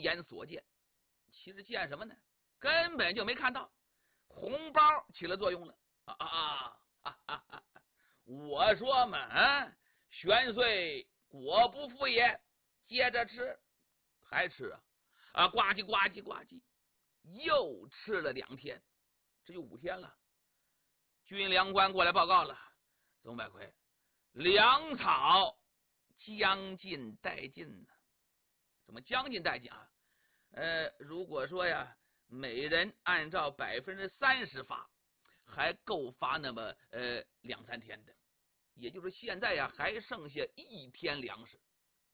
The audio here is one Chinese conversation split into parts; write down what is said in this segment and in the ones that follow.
眼所见。其实见什么呢？根本就没看到，红包起了作用了。我说嘛，玄岁果不服也，接着吃，还吃呱唧呱唧呱唧，又吃了2天，这就5天了。军粮官过来报告了，宗百奎，粮草将近殆尽呢。怎么将近殆尽啊？如果说呀，每人按照30%发，还够发那么2-3天的，也就是现在呀，还剩下1天粮食。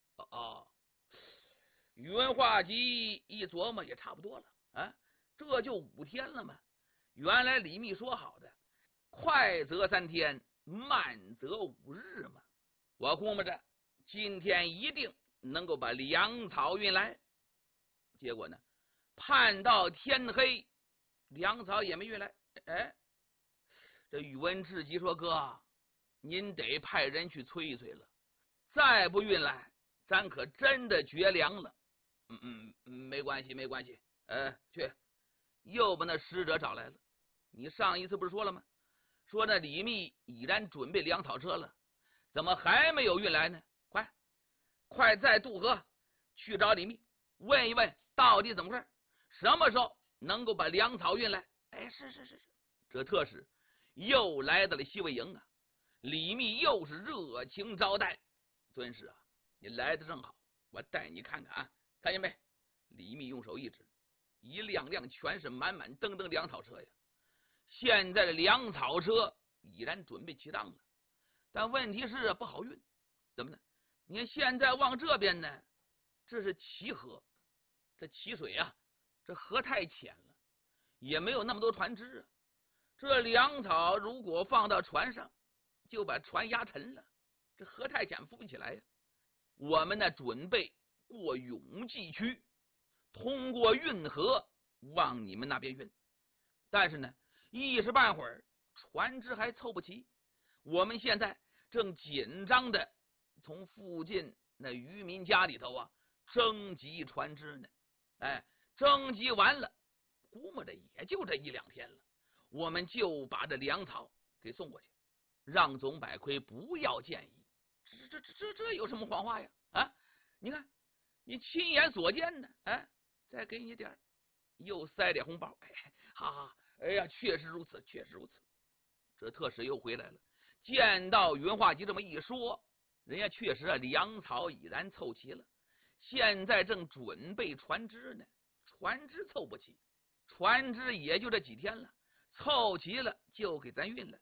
宇文化及一琢磨，也差不多了啊，这就5天了嘛。原来李密说好的，快则3天，慢则5日嘛。我估摸着今天一定能够把粮草运来。结果呢，盼到天黑，粮草也没运来。这宇文志吉说：“哥，您得派人去催一催了，再不运来，咱可真的绝粮了。”没关系，没关系。去，又把那使者找来了。你上一次不是说了吗？说那李密已然准备粮草车了，怎么还没有运来呢？快再渡河去找李密，问一问到底怎么回事，什么时候能够把粮草运来？是。这特使又来到了西魏营啊，李密又是热情招待。尊师啊，你来的正好，我带你看看啊，看见没？李密用手一指，一辆辆全是满满登登粮草车呀。现在的粮草车已然准备齐当了，但问题是不好运。怎么呢？你看现在往这边呢，这是齐河，这齐水啊，这河太浅了，也没有那么多船只啊。这粮草如果放到船上，就把船压沉了，这河太浅，浮不起来呀。我们呢，准备过永济区，通过运河往你们那边运，但是呢，一时半会儿船只还凑不齐。我们现在正紧张的从附近那渔民家里头啊征集船只呢。征集完了，估摸着也就这1-2天了，我们就把这粮草给送过去，让总百奎不要建议。这有什么谎话呀？你看你亲眼所见的，再给你点，又塞点红包。好，确实如此，确实如此。这特使又回来了，见到宇文化及这么一说，人家确实粮草已然凑齐了，现在正准备船只呢。船只凑不齐，船只也就这几天了，凑齐了就给咱运来。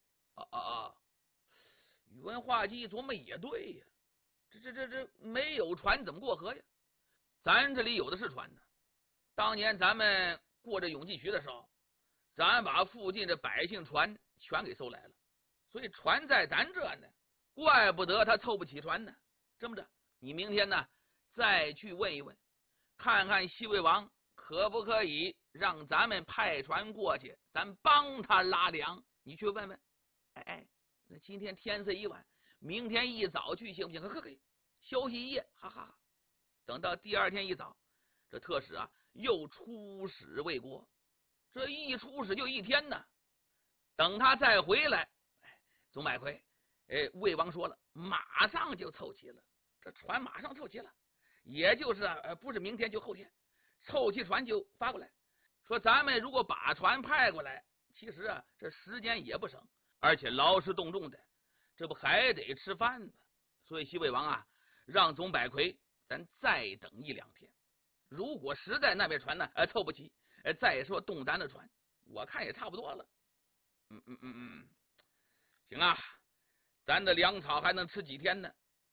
宇文化及琢磨也对呀，这没有船怎么过河呀？咱这里有的是船呢。当年咱们过这永济渠的时候，咱把附近的百姓船全给搜来了，所以船在咱这呢，怪不得他凑不起船呢。这么着，你明天呢再去问一问，看看西魏王可不可以让咱们派船过去，咱帮他拉粮。你去问问。那今天天色已晚，明天一早去行不行？可以休息一夜，哈哈。等到第2天一早，这特使啊又出使魏国，这一出使就1天呢。等他再回来，总百奎，魏王说了，马上就凑齐了，这船马上凑齐了，也就是不是明天就后天，凑齐船就发过来。说咱们如果把船派过来，其实这时间也不省，而且劳师动众的，这不还得吃饭吗？所以西魏王让总百奎咱再等1-2天，如果实在那边船呢凑不齐，再说动咱的船，我看也差不多了。行啊，咱的粮草还能吃几天呢？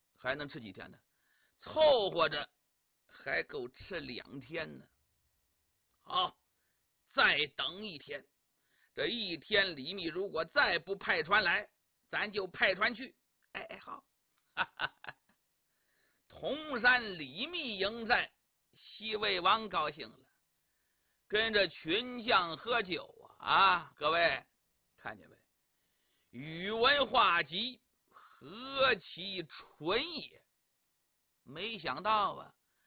凑合着还够吃2天呢。好，再等1天，这1天李密如果再不派船来，咱就派船去。好，铜山李密迎战，西魏王高兴了，跟着群将喝酒各位看见没？宇文化及何其蠢也！没想到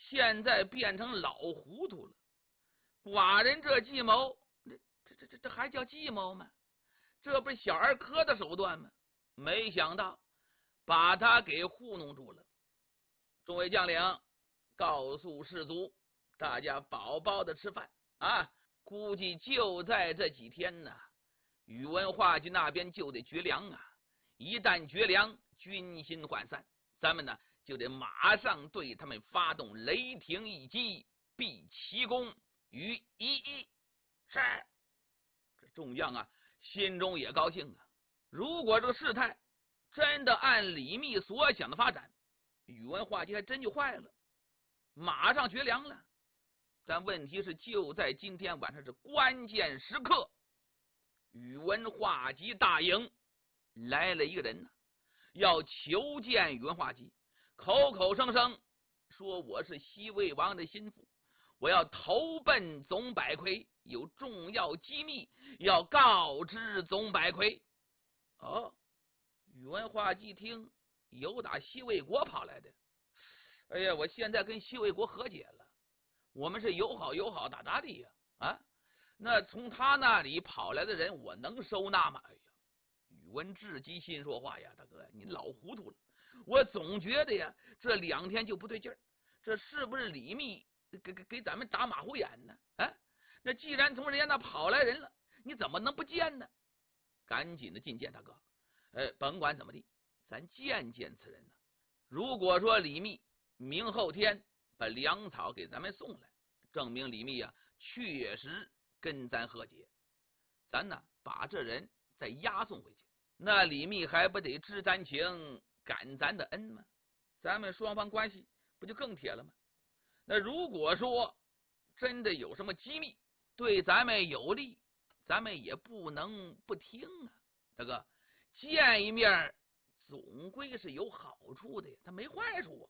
现在变成老糊涂了。寡人这计谋，这还叫计谋吗？这不是小儿科的手段吗？没想到把他给糊弄住了。众位将领，告诉士卒，大家饱饱的吃饭啊！估计就在这几天呢，宇文化及那边就得绝粮啊！一旦绝粮，军心涣散，咱们呢就得马上对他们发动雷霆一击，毕奇功于一役。是，这众将啊，心中也高兴啊。如果这个事态真的按李密所想的发展，宇文化及还真就坏了，马上绝粮了。但问题是，就在今天晚上这关键时刻，宇文化及大营来了一个人呢，要求见宇文化及，口口声声说我是西魏王的心腹，我要投奔总百魁，有重要机密要告知总百魁。哦，宇文化及听有打西魏国跑来的，哎呀，我现在跟西魏国和解了，我们是友好打打的呀啊！那从他那里跑来的人，我能收纳吗？哎呀，宇文智基心说话呀，大哥，你老糊涂了。我总觉得呀，这2天就不对劲儿，这是不是李密给咱们打马虎眼呢？啊，那既然从人家那跑来人了，你怎么能不见呢？赶紧的觐见大哥。甭管怎么地，咱见见此人呢。如果说李密明后天把粮草给咱们送来，证明李密啊确实跟咱和解，咱呢把这人再押送回去，那李密还不得知咱情感咱的恩吗？咱们双方关系不就更铁了吗？那如果说真的有什么机密对咱们有利，咱们也不能不听啊。大哥，见一面总归是有好处的，他没坏处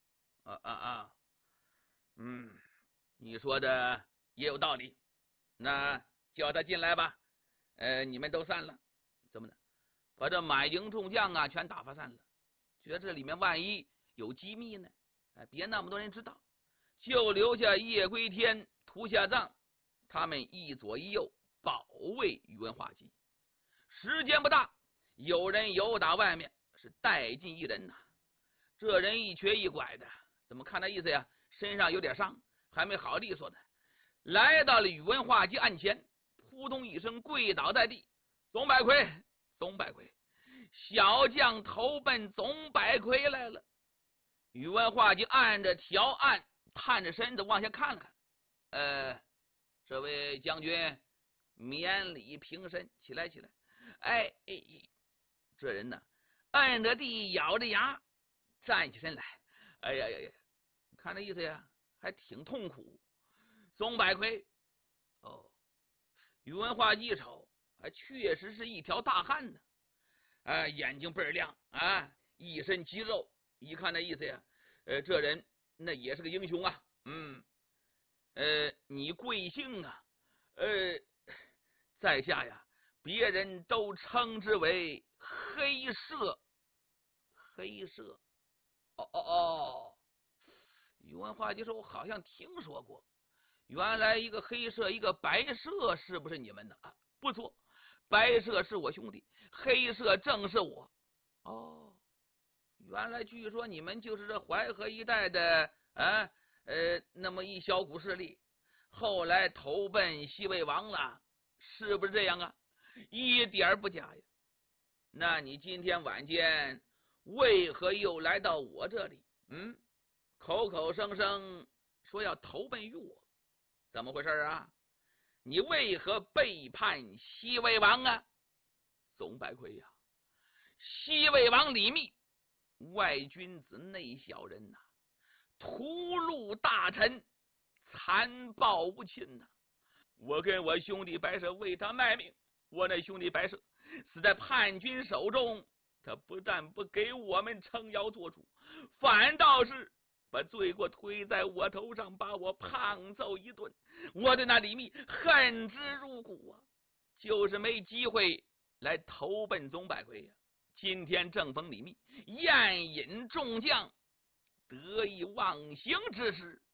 你说的也有道理，那叫他进来吧。你们都散了，怎么的？把这满营众将啊全打发散了，觉得这里面万一有机密呢，别那么多人知道，就留下叶归天、涂下藏他们一左一右保卫宇文化及。时间不大，有人由打外面是带进一人呐。这人一瘸一拐的，怎么看那意思呀？身上有点伤，还没好利索的。来到了宇文化及案前，扑通一声跪倒在地。总百魁，总百魁，小将投奔总百魁来了。宇文化及按着条案，探着身子往下看看。这位将军免礼平身，起来。这人呢，按着地，咬着牙站起身来。哎呀，看这意思呀，还挺痛苦。总百魁，宇文化及一瞅，还确实是一条大汉呢。眼睛倍儿亮啊，一身肌肉，一看那意思呀，这人那也是个英雄啊。你贵姓啊？在下呀，别人都称之为黑社。黑社，宇文化及说，我好像听说过，原来一个黑社，一个白社，是不是你们的啊？不错，白社是我兄弟，黑社正是我。原来据说你们就是这淮河一带的那么一小股势力，后来投奔西魏王了，是不是这样啊？一点不假呀。那你今天晚间为何又来到我这里？口口声声说要投奔于我，怎么回事啊？你为何背叛西魏王啊？总百魁呀，西魏王李密，外君子内小人呐，屠戮大臣，残暴无情呐。我跟我兄弟白蛇为他卖命，我那兄弟白蛇死在叛军手中，他不但不给我们撑腰做主，反倒是把罪过推在我头上，把我胖揍一顿。我对那李密恨之入骨啊，就是没机会来投奔总百魁呀。今天正逢李密宴饮众将，得意忘形之时，